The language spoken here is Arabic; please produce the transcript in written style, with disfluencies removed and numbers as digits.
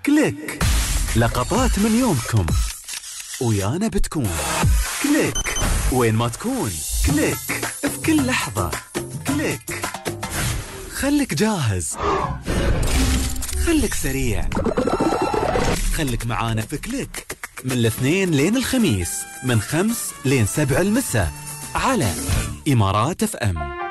كليك، لقطات من يومكم ويانا بتكون كليك وين ما تكون. كليك في كل لحظة. كليك، خليك جاهز، خليك سريع، خليك معانا في كليك من الاثنين لين الخميس من 5 لين 7 المساء على إمارات FM.